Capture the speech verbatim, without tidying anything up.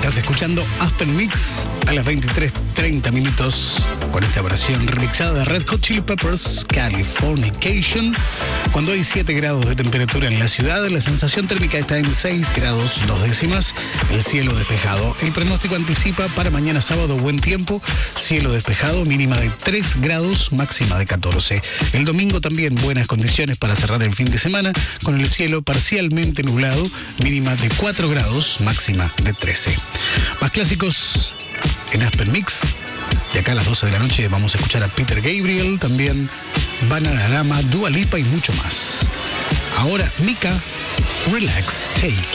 Estás escuchando Aspen Mix a las veintitrés treinta minutos con esta versión remixada de Red Hot Chili Peppers, Californication. Cuando hay siete grados de temperatura en la ciudad, la sensación térmica está en seis grados dos décimas, el cielo despejado. El pronóstico anticipa para mañana sábado buen tiempo, cielo despejado, mínima de tres grados, máxima de catorce. El domingo también buenas condiciones para cerrar el fin de semana, con el cielo parcialmente nublado, mínima de cuatro grados, máxima de trece. Más clásicos en Aspen Mix. Y acá a las doce de la noche vamos a escuchar a Peter Gabriel, también Bananarama, Dua Lipa y mucho más. Ahora Mika, Relax Take.